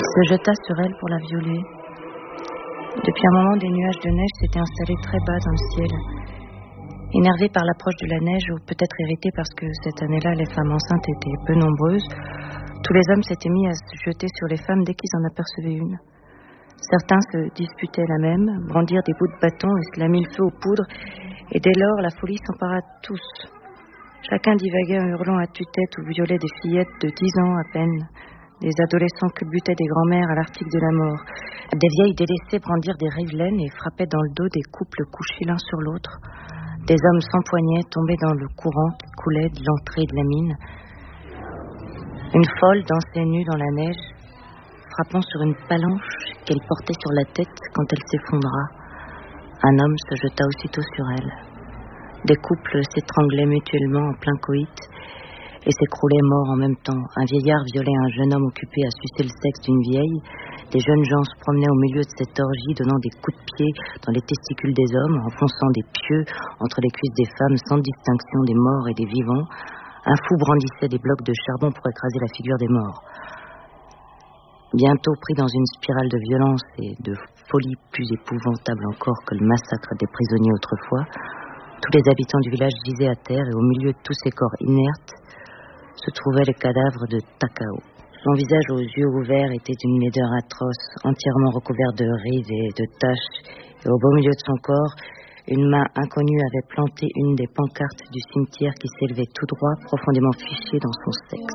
se jeta sur elle pour la violer. Depuis un moment, des nuages de neige s'étaient installés très bas dans le ciel. Énervés par l'approche de la neige, ou peut-être irrités parce que cette année-là, les femmes enceintes étaient peu nombreuses, tous les hommes s'étaient mis à se jeter sur les femmes dès qu'ils en apercevaient une. Certains se disputaient la même, brandirent des bouts de bâton et se la mirent le feu aux poudres, et dès lors, la folie s'empara de tous. Chacun divaguait en hurlant à tue-tête ou violait des fillettes de 10 ans à peine. Des adolescents culbutaient des grands-mères à l'article de la mort. Des vieilles délaissées brandirent des rivelaines et frappaient dans le dos des couples couchés l'un sur l'autre. Des hommes s'empoignaient, tombaient dans le courant qui coulait de l'entrée de la mine. Une folle dansait nue dans la neige, frappant sur une palanche qu'elle portait sur la tête quand elle s'effondra. Un homme se jeta aussitôt sur elle. Des couples s'étranglaient mutuellement en plein coït et s'écroulaient morts en même temps. Un vieillard violait un jeune homme occupé à sucer le sexe d'une vieille. Des jeunes gens se promenaient au milieu de cette orgie, donnant des coups de pied dans les testicules des hommes, enfonçant des pieux entre les cuisses des femmes sans distinction des morts et des vivants. Un fou brandissait des blocs de charbon pour écraser la figure des morts. Bientôt pris dans une spirale de violence et de folie plus épouvantable encore que le massacre des prisonniers autrefois, tous les habitants du village gisaient à terre et au milieu de tous ces corps inertes se trouvait le cadavre de Takao. Son visage aux yeux ouverts était d'une laideur atroce, entièrement recouvert de rides et de taches, et au beau milieu de son corps, une main inconnue avait planté une des pancartes du cimetière qui s'élevait tout droit, profondément fichée dans son sexe.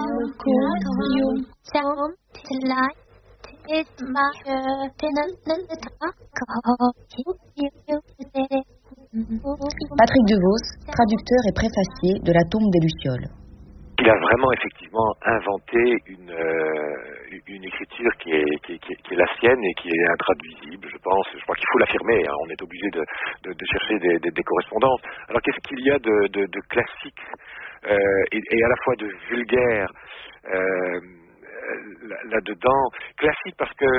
Patrick Devos, traducteur et préfacier de La tombe des Lucioles. Il a vraiment effectivement inventé une écriture qui est la sienne et qui est intraduisible, je pense. Je crois qu'il faut l'affirmer, hein. On est obligé de chercher des correspondances. Alors qu'est-ce qu'il y a de classique et à la fois de vulgaire là-dedans? Classique parce que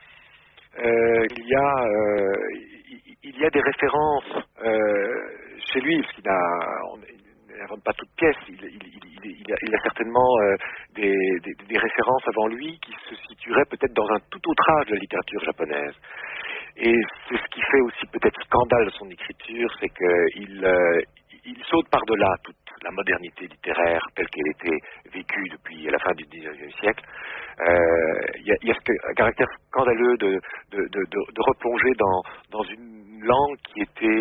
il y a des références chez lui, parce qu'il n'invente pas toute pièce. Il a certainement des références avant lui qui se situeraient peut-être dans un tout autre âge de la littérature japonaise. Et c'est ce qui fait aussi peut-être scandale de son écriture, c'est qu'il saute par-delà toute la modernité littéraire telle qu'elle était vécue depuis la fin du XIXe siècle. Il y a ce caractère scandaleux de replonger dans une langue qui était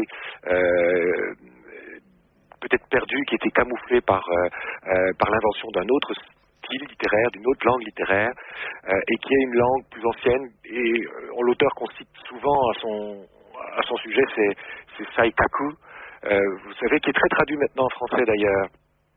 peut-être perdue, qui était camouflée par l'invention d'un autre style littéraire, d'une autre langue littéraire, et qui est une langue plus ancienne. Et l'auteur qu'on cite souvent à son sujet, c'est Saikaku, vous savez, qui est très traduit maintenant en français d'ailleurs,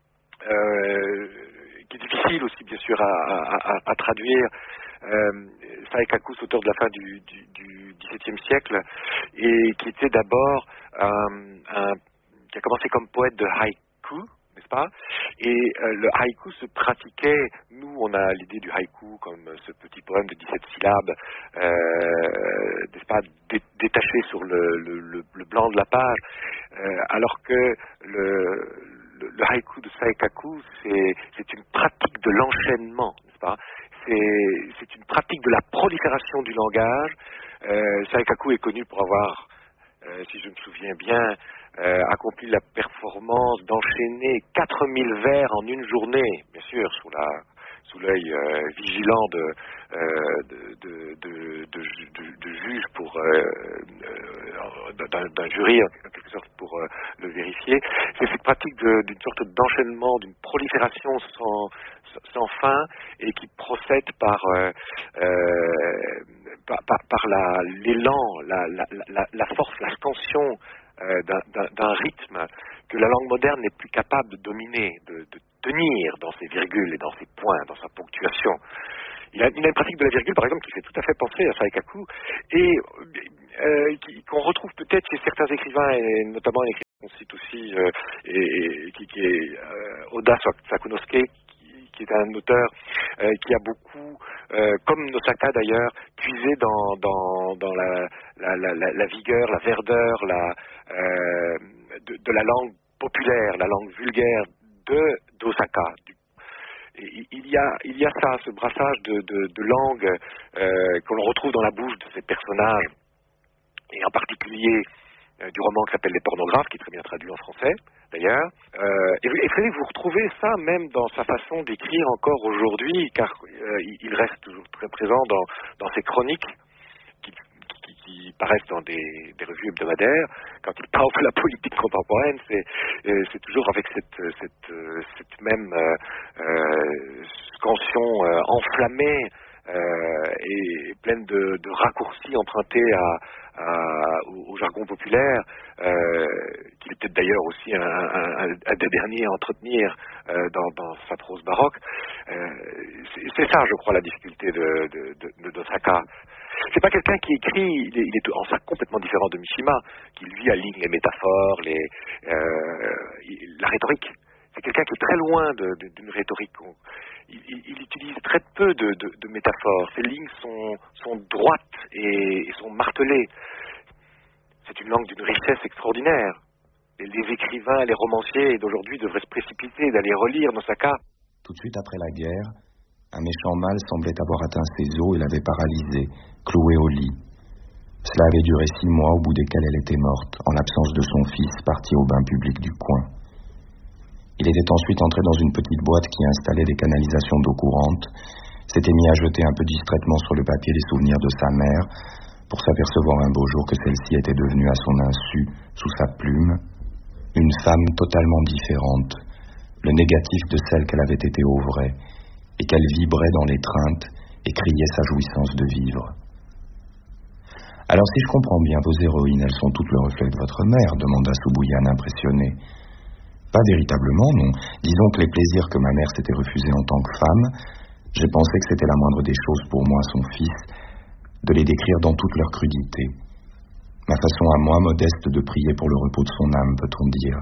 qui est difficile aussi bien sûr à traduire. Saikaku, c'est auteur de la fin du XVIIe siècle, et qui était d'abord qui a commencé comme poète de haïku, n'est-ce pas? Et le haïku se pratiquait, nous on a l'idée du haïku comme ce petit poème de 17 syllabes, n'est-ce pas, détaché sur le blanc de la page, alors que le haïku de Saikaku, c'est une pratique de l'enchaînement, n'est-ce pas? C'est une pratique de la prolifération du langage. Saikaku est connu pour avoir, si je me souviens bien, accompli la performance d'enchaîner 4000 vers en une journée, bien sûr, sous l'œil vigilant de juge d'un jury en quelque sorte pour le vérifier. C'est cette pratique d'une sorte d'enchaînement, d'une prolifération sans fin, et qui procède par l'élan, la force, la scansion d'un rythme que la langue moderne n'est plus capable de dominer, de tenir dans ses virgules et dans ses points, dans sa ponctuation. Il a une pratique de la virgule, par exemple, qui fait tout à fait penser à Saikaku, et qu'on retrouve peut-être chez certains écrivains, et notamment un écrivain qu'on cite aussi, qui est Oda Sakunosuke, qui est un auteur qui a beaucoup, comme Nosaka d'ailleurs, puisé dans la vigueur, la verdeur, de la langue populaire, la langue vulgaire d'Osaka. il y a ça, ce brassage de langues que l'on retrouve dans la bouche de ces personnages, et en particulier du roman qui s'appelle Les Pornographes, qui est très bien traduit en français d'ailleurs. Et Frédéric, vous retrouvez ça même dans sa façon d'écrire encore aujourd'hui, car il reste toujours très présent dans ses chroniques qui paraissent dans des revues hebdomadaires. Quand il parle de la politique contemporaine, c'est toujours avec cette même scansion enflammée et pleine de raccourcis empruntés au jargon populaire, qu'il est peut-être d'ailleurs aussi un des derniers à entretenir dans sa prose baroque. C'est ça, je crois, la difficulté de Osaka. C'est pas quelqu'un qui écrit, il est en ça complètement différent de Mishima, qui lui aligne les métaphores, la rhétorique. C'est quelqu'un qui est très loin d'une rhétorique. Il utilise très peu de métaphores. Ses lignes sont droites et sont martelées. C'est une langue d'une richesse extraordinaire. Les écrivains, les romanciers d'aujourd'hui devraient se précipiter d'aller relire Nosaka. Tout de suite après la guerre, un méchant mal semblait avoir atteint ses os et l'avait paralysée, clouée au lit. Cela avait duré 6 mois, au bout desquels elle était morte, en l'absence de son fils, parti au bain public du coin. Il était ensuite entré dans une petite boîte qui installait des canalisations d'eau courante, s'était mis à jeter un peu distraitement sur le papier les souvenirs de sa mère, pour s'apercevoir un beau jour que celle-ci était devenue à son insu, sous sa plume, une femme totalement différente, le négatif de celle qu'elle avait été au vrai, et qu'elle vibrait dans l'étreinte et criait sa jouissance de vivre. Alors si je comprends bien, vos héroïnes, elles sont toutes le reflet de votre mère, demanda Subuyane impressionné. Pas véritablement, non. Disons que les plaisirs que ma mère s'était refusés en tant que femme, j'ai pensé que c'était la moindre des choses pour moi, son fils, de les décrire dans toute leur crudité. Ma façon à moi, modeste, de prier pour le repos de son âme, peut-on dire.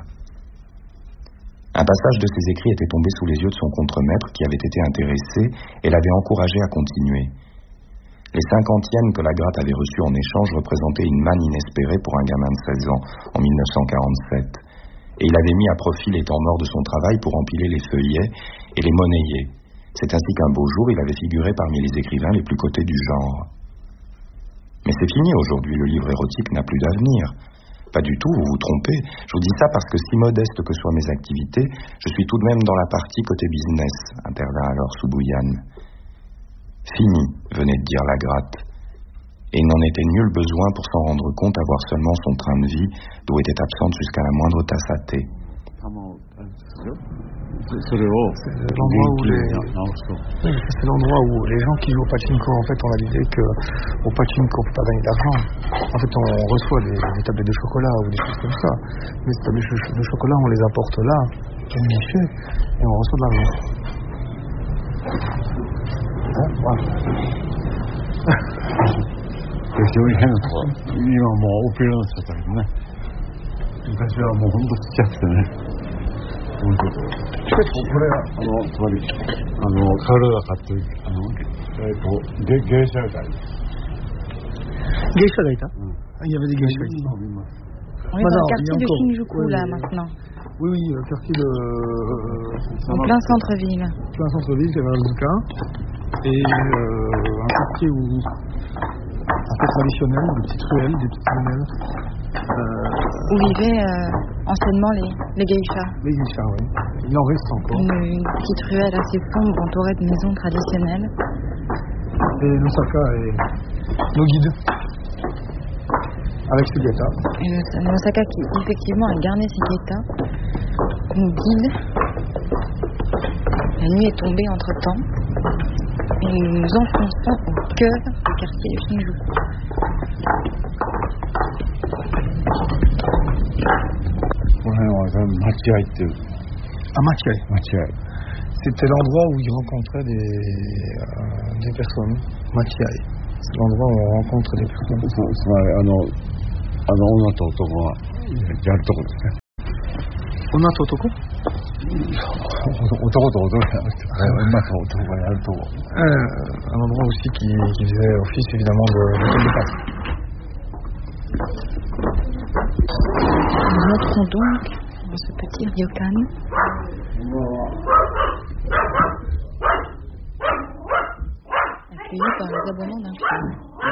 Un passage de ses écrits était tombé sous les yeux de son contremaître qui avait été intéressé et l'avait encouragé à continuer. Les 50e que la Gratte avait reçus en échange représentaient une manne inespérée pour un gamin de 16 ans en 1947. Et il avait mis à profit les temps morts de son travail pour empiler les feuillets et les monnayer. C'est ainsi qu'un beau jour, il avait figuré parmi les écrivains les plus cotés du genre. Mais c'est fini aujourd'hui, le livre érotique n'a plus d'avenir. Pas du tout, vous vous trompez. Je vous dis ça parce que si modeste que soient mes activités, je suis tout de même dans la partie côté business, intervint alors Subuyane. Fini, venait de dire la Gratte. Et il n'en était nul besoin pour s'en rendre compte à voir seulement son train de vie, d'où était absente jusqu'à la moindre tasse à thé. C'est l'endroit où les gens qui jouent au pachinko, en fait, on a l'idée qu'au pachinko, on ne peut pas gagner d'argent. En fait, on reçoit des tablettes de chocolat ou des choses comme ça. Mais ces tablettes de chocolat, on les apporte là, au guichet, et on reçoit de l'argent. Voilà. 非常に変なとこ今もうオペラになっちゃったけどね昔はもうほんとちっちゃくてねこれつまり彼が買ってる芸者がいた芸者がいたIl y avait des geishas ici. On est dans le quartier de Shinjuku là maintenant. Oui, le quartier de... En plein centre-ville. Plein centre-ville, c'est vers Azuka. Et un quartier où... un peu traditionnel, des petites ruelles. Où vivaient anciennement les geishas. Les geishas, oui. Il en reste encore. Une petite ruelle assez sombre entourée de maisons traditionnelles. Et Nosaka est nos guides. Avec Sugata. Et Nosaka qui effectivement a garni Sugata nous guide. La nuit est tombée entre temps. Et nous nous enfonçons au cœur du quartier de Shinjuku. Machiai. C'était l'endroit où il rencontrait des personnes. Machiai. C'est l'endroit où on rencontre des personnes. 女と男がやるとこですね。 女と男？ 男と男がやるとこ。女と男がやるとこ。 Un endroit aussi qui faisait office évidemment de l'hôtel de passe. Nous entrons donc dans ce petit ryokan. accueillis par les aboiements d'un chien.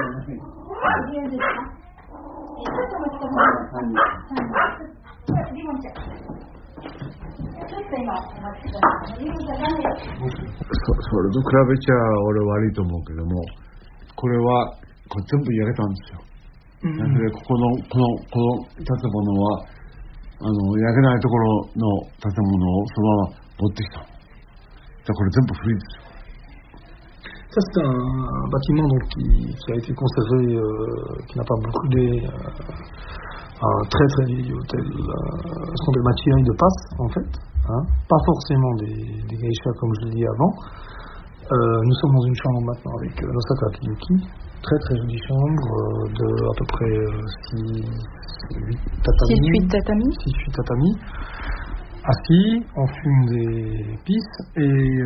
それと比べちゃ俺悪いと思うけども、これは全部焼けたんですよ。それでこの建物は焼けないところの建物をそのまま持ってきた。これ全部古いですよ。 Ça, c'est un bâtiment donc, qui a été conservé, qui n'a pas brûlé, un très très vieil hôtel, ce qu'on appelle Machiai de Passe en fait, hein, pas forcément des geishas comme je l'ai dit avant. Nous sommes dans une chambre maintenant avec Nosaka Akiyuki, très très jolie chambre de à peu près 6-8 tatamis. 6-8 tatamis. Assis, on fume des pistes et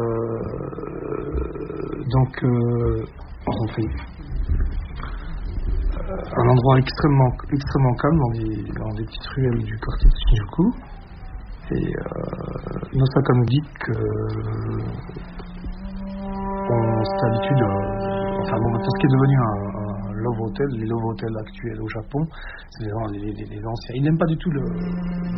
donc on fait un endroit extrêmement calme dans des petites ruelles du quartier de Shinjuku. Et Nosaka nous dit que on s'est habitué tout ce qui est devenu un love hotel, les love hotels actuels au Japon, c'est vraiment les anciens. Ils n'aiment pas du tout le